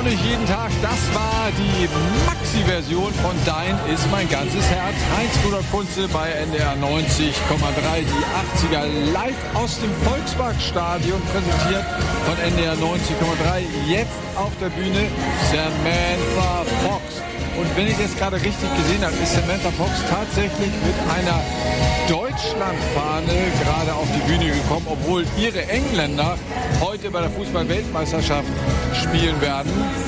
auch nicht jeden Tag. Das war die Maxi-Version von Dein ist mein ganzes Herz. Heinz-Rudolf Kunze bei NDR 90,3. Die 80er live aus dem Volksparkstadion präsentiert von NDR 90,3. Jetzt auf der Bühne Samantha Fox. Und wenn ich das gerade richtig gesehen habe, ist Samantha Fox tatsächlich mit einer Deutschlandfahne gerade auf die Bühne gekommen, obwohl ihre Engländer heute bei der Fußball-Weltmeisterschaft spielen werden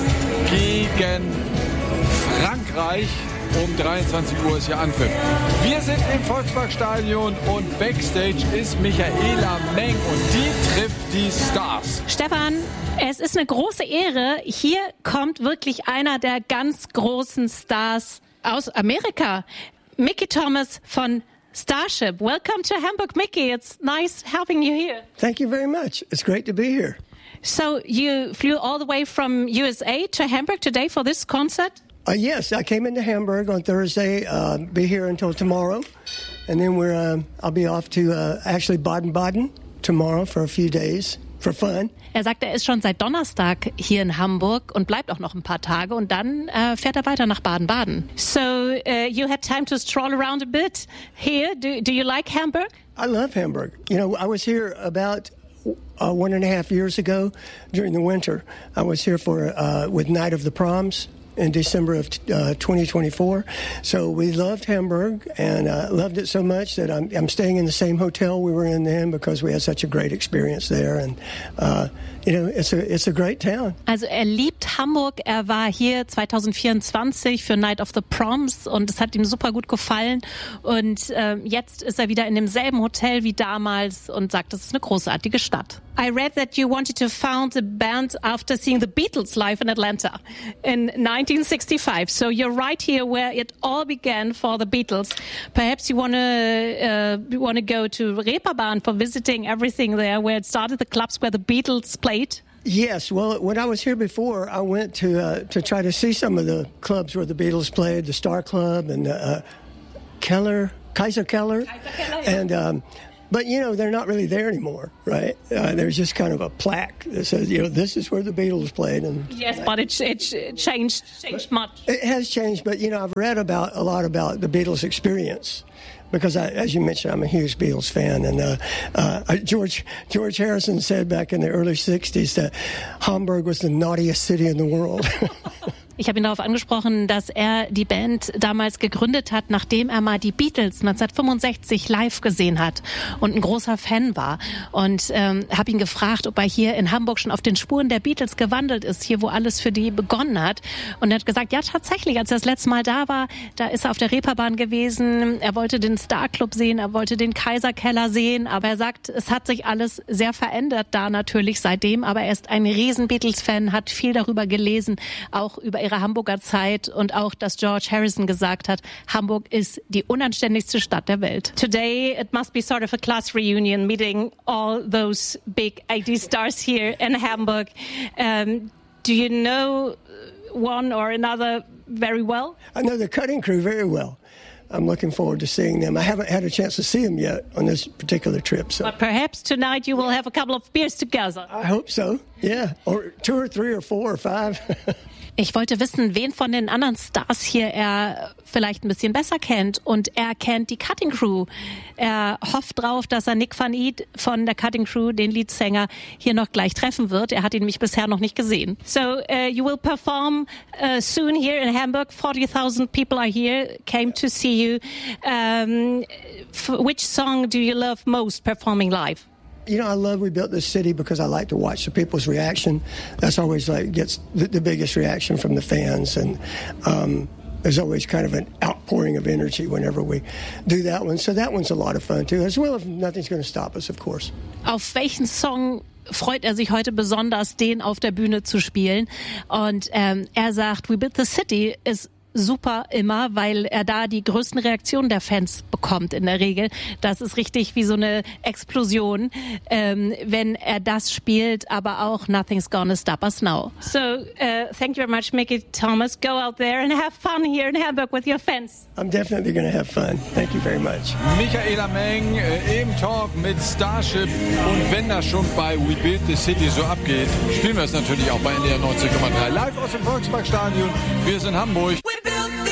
gegen Frankreich. Um 23 Uhr ist hier Anpfiff. Wir sind im Volksparkstadion und Backstage ist Michaela Meng und die trifft die Stars. Stefan, es ist eine große Ehre. Hier kommt wirklich einer der ganz großen Stars aus Amerika. Mickey Thomas von Starship. Welcome to Hamburg, Mickey. It's nice having you here. Thank you very much. It's great to be here. So you flew all the way from USA to Hamburg today for this concert? Yes, I came into Hamburg on Thursday, be here until tomorrow, and then I'll be off to actually Baden-Baden tomorrow for a few days for fun. Er sagt, er ist schon seit Donnerstag hier in Hamburg und bleibt auch noch ein paar Tage und dann fährt er weiter nach Baden-Baden. So you had time to stroll around a bit here. Do you like Hamburg? I love Hamburg. You know, I was here about 1.5 years ago during the winter. I was here for with Night of the Proms in December of 2024. So we loved Hamburg and loved it so much that I'm staying in the same hotel we were in then because we had such a great experience there. And, you know, it's a great town. Also er liebt Hamburg. Er war hier 2024 für Night of the Proms und es hat ihm super gut gefallen. Und jetzt ist er wieder in demselben Hotel wie damals und sagt, es ist eine großartige Stadt. I read that you wanted to found a band after seeing the Beatles live in Atlanta in 1965. So you're right here where it all began for the Beatles. Perhaps you want to go to Reeperbahn for visiting everything there, where it started, the clubs where the Beatles played. Yes, well, when I was here before, I went to try to see some of the clubs where the Beatles played, the Star Club and Kaiser Keller, and. But, you know, they're not really there anymore, right? There's just kind of a plaque that says, you know, this is where the Beatles played. And yes, but it changed much. It has changed, but, you know, I've read a lot about the Beatles experience because, as you mentioned, I'm a huge Beatles fan. And George Harrison said back in the early 60s that Hamburg was the naughtiest city in the world. Ich habe ihn darauf angesprochen, dass er die Band damals gegründet hat, nachdem er mal die Beatles 1965 live gesehen hat und ein großer Fan war. Und habe ihn gefragt, ob er hier in Hamburg schon auf den Spuren der Beatles gewandelt ist, hier wo alles für die begonnen hat. Und er hat gesagt, ja tatsächlich, als er das letzte Mal da war, da ist er auf der Reeperbahn gewesen. Er wollte den Star Club sehen, er wollte den Kaiser Keller sehen. Aber er sagt, es hat sich alles sehr verändert da natürlich seitdem. Aber er ist ein riesen Beatles-Fan, hat viel darüber gelesen, auch über ihre Hamburger Zeit und auch, dass George Harrison gesagt hat, Hamburg ist die unanständigste Stadt der Welt. Today it must be sort of a class reunion, meeting all those big 80 stars here in Hamburg. Do you know one or another very well? I know the Cutting Crew very well. I'm looking forward to seeing them. I haven't had a chance to see them yet on this particular trip. So. But perhaps tonight you will have a couple of beers together. I hope so, yeah. Or 2 or 3 or 4 or 5. Ich wollte wissen, wen von den anderen Stars hier er vielleicht ein bisschen besser kennt. Und er kennt die Cutting Crew. Er hofft drauf, dass er Nick van Eed von der Cutting Crew, den Leadsänger, hier noch gleich treffen wird. Er hat ihn nämlich bisher noch nicht gesehen. So, you will perform soon here in Hamburg. 40,000 people are here, came to see you. Which song do you love most performing live? You know, I love We Built This City because I like to watch the people's reaction. That's always gets the biggest reaction from the fans. And there's always kind of an outpouring of energy whenever we do that one. So that one's a lot of fun too, as well as Nothing's Gonna Stop Us, of course. Auf welchen Song freut er sich heute besonders, den auf der Bühne zu spielen? Und er sagt, We Built the City is super immer, weil er da die größten Reaktionen der Fans bekommt in der Regel. Das ist richtig wie so eine Explosion, wenn er das spielt, aber auch Nothing's Gonna Stop Us Now. So, thank you very much, Mickey Thomas. Go out there and have fun here in Hamburg with your fans. I'm definitely going to have fun. Thank you very much. Michaela Meng im Talk mit Starship. Und wenn das schon bei We Build the City so abgeht, spielen wir es natürlich auch bei NDR 90,3 live aus dem Volksparkstadion. Wir sind Hamburg.